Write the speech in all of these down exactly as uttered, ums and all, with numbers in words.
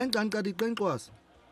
Engkan kadi kengkwas.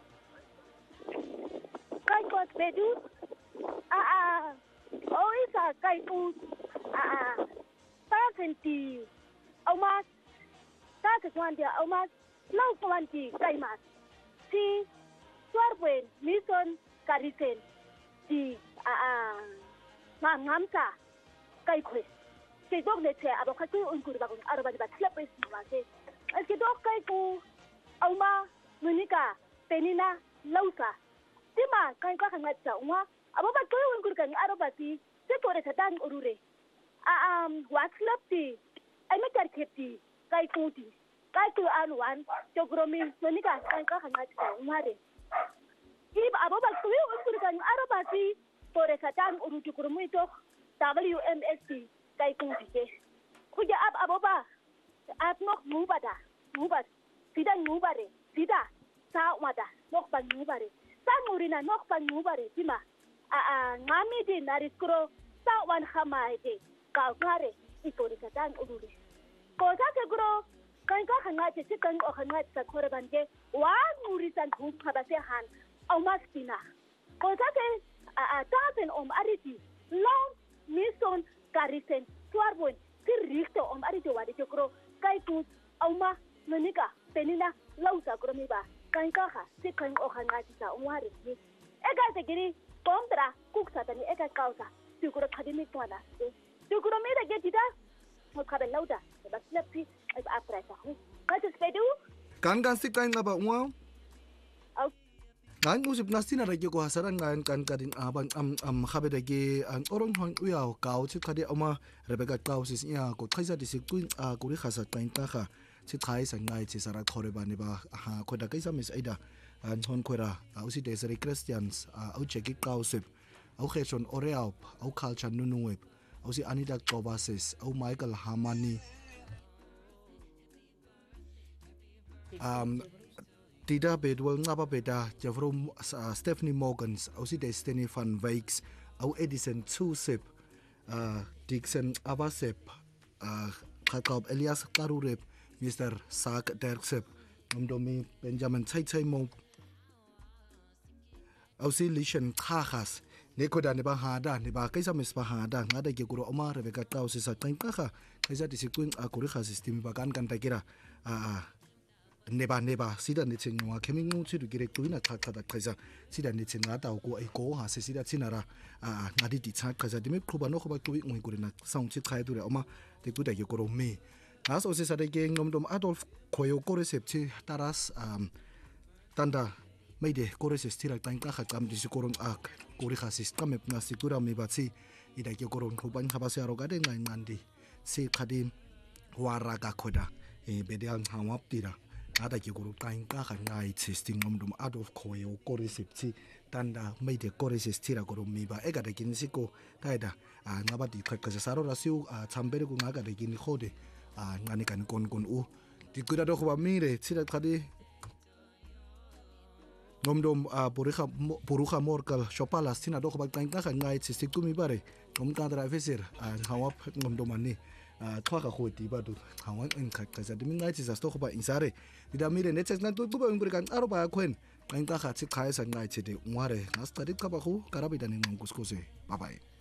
Kengkwas bedu. Ah ah. Oh isa kengkwas. Ah ah. Pasenti. Omas. Tasa dia omas. Lau kawanti kaimas. Si Suarwen Mison Karisen. Di ah ah. Ngamsa kaikwe. Ke dog ne che abo khatu unkur ba kun arba ba slap is ma se. Ke dog kaiku Auma Monica Penina Lausa. Tima kai ka kan ngatsa uma abo ba kai unkur kan arba ti se tore satan urure. Ah um wa slap ti. Ai me tar kheti kaiku ti. Kaiku anwan jogromi Monica kai ka kan ngatsa uma re. Ib abo ba kai unkur kan arba ti tore satan uruti kurmu to W M S T kai kunti ke kuja ab aboba ab nok mubada mubat sida mubare sida sa wada nok ban mubare sa murina nok ban mubare tima a a ngami di nariskro sa wan khamaide ka ngare itori satan ururi ko sa ke gro kan ka khanga che kan o khanga sa khore banje wa muri san khu khabase han au mastina ko sa ke a a taten om ariti long Mison Karisen Suarwen si Richter om ariti wadi kro kai tu Auma Monica Penina Lausa kromiba kan ka ha si kan o khanga sa umwari ni ega te giri kontra kuksa tani ega kausa si kro khadimi twana si kro mi da getida mo khabe lauda ba slepi ai apresa hu ka te spedu Kan kan si kan ngaba umwa Ngan usip nastina rage ko hasaran ngan kan kadin aban am am khabe dage an orong hon uya kaw chi khade ama Rebecca Clausis ya ko khaisa disik tuin a ko ri khasa tain ta kha chi khai san ngai chi sara khore ba ne ba ha ko da kaisa mis aida an hon khora au si desere Christians au cheki Clausip au khechon oreaup au culture nunuweb au si Anita Kovasis au Michael Hamani um Tida bedwel ngaba beda javrum uh, Stephanie Morgans au si Destiny van Wyks au Edison Tusip uh, Dixon Abasep uh, Jacob Elias Karurep Mister Sak Derksep Nomdomi Benjamin Chaichai Mo au si Lishan Khachas Nekoda ne ba hada ne ba kaisa mes ba hada ngada ke guru Omar Rebecca Clausis sa tangkha kaisa disikuin akuri kha system ba kan kan takira a uh, Neba neba sida nitin wa keming ngu chidu gire tuina thakha da khaisa sida nitin nga ta ko ai ko ha se sida chinara a ngadi ti chak khaisa dime khruba no khoba tuwi ngui gurina saung chi khai dure oma te tu da ye goro me as o se sa de ge ngomdom Adolf khoyo ko recepti taras um tanda meide ko reses tira tan ka kha kam disikoron ak ko ri khasis kam na situra me batsi ida ge koron khoban khaba se aroga de ngai ngandi se khadim waraga khoda e bedean hawap tira ada ke guru kain ka kan ngai testing ngomdum Adolf khoyo ko recepti tanda meide ko reses tira goro me ba ega de kin siko taida a ngaba di khak ka saro rasiu a chambere ku ngaga de kin khode a ngani kan kon kon u ti kuda do khwa mire tira khadi ngomdom a purikha puruha morkal shopala sina do khwa kain ka kan ngai testing tu mi bare ngom ka dra officer a hawap ngomdom ani a thwa ka khoti ba du hawan en kha ka jadi mingai chi sa sto ba insare dida mire ne chesna tu tu ba ngure kan aro ba khwen kan ka kha chi khai sa ngai chi de ngware nas tari ka ba khu karabi dani ngum kuskose bye bye